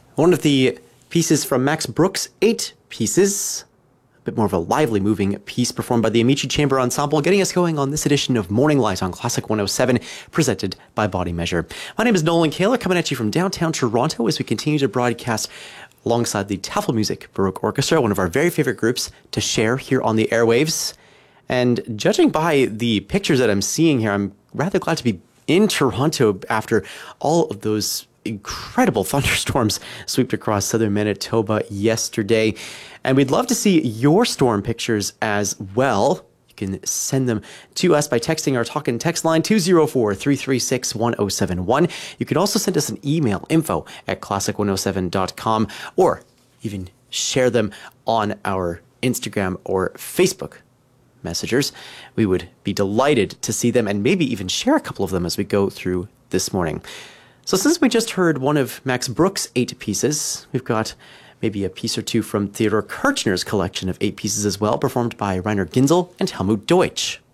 One of the pieces from Max Brooks' 8 pieces, a bit more of a lively moving piece performed by the Amici Chamber Ensemble, getting us going on this edition of Morning Light on Classic 107, presented by Body Measure. My name is Nolan Kaler, coming at you from downtown Toronto as we continue to broadcast alongside the Tafelmusik Baroque Orchestra, one of our very favorite groups to share here on the airwaves. And judging by the pictures that I'm seeing here, I'm rather glad to be in Toronto after all of those incredible thunderstorms swept across southern Manitoba yesterday. And we'd love to see your storm pictures as well. You can send them to us by texting our talk and text line 204-336-1071. You can also send us an email, info@classic107.com, or even share them on our Instagram or Facebook messengers. We would be delighted to see them and maybe even share a couple of them as we go through this morning. So since we just heard one of Max Brooks' 8 pieces, we've got maybe a piece or two from Theodor Kirchner's collection of 8 pieces as well, performed by Rainer Ginzel and Helmut Deutsch.